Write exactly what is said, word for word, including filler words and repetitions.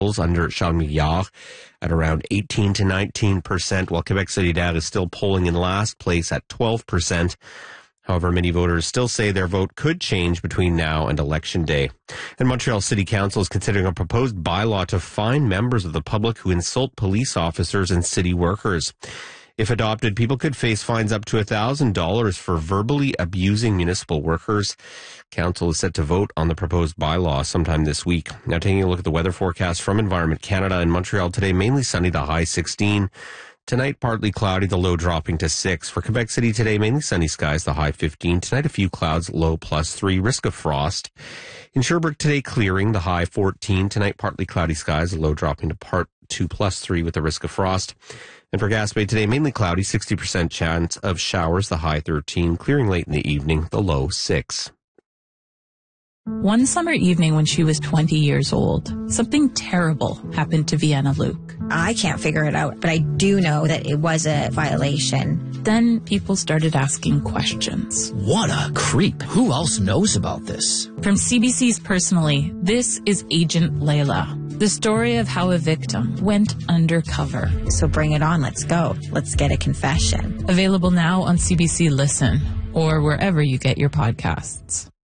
under Charles-Milliard at around eighteen to nineteen percent, while Quebec Solidaire is still polling in last place at twelve percent. However, many voters still say their vote could change between now and Election Day. And Montreal City Council is considering a proposed bylaw to fine members of the public who insult police officers and city workers. If adopted, people could face fines up to one thousand dollars for verbally abusing municipal workers. Council is set to vote on the proposed bylaw sometime this week. Now, taking a look at the weather forecast from Environment Canada. In Montreal today, mainly sunny, the high sixteen. Tonight, partly cloudy, the low dropping to six. For Quebec City today, mainly sunny skies, the high fifteen. Tonight, a few clouds, low plus three. Risk of frost. In Sherbrooke today, clearing, the high fourteen. Tonight, partly cloudy skies, the low dropping to part two plus three with the risk of frost. And for Gaspé today, mainly cloudy, sixty percent chance of showers, the high thirteen. Clearing late in the evening, the low six. One summer evening when she was twenty years old, something terrible happened to Vienna Luke. I can't figure it out, but I do know that it was a violation. Then people started asking questions. What a creep. Who else knows about this? From C B C's Personally, this is Agent Layla, the story of how a victim went undercover. So bring it on. Let's go. Let's get a confession. Available now on C B C Listen or wherever you get your podcasts.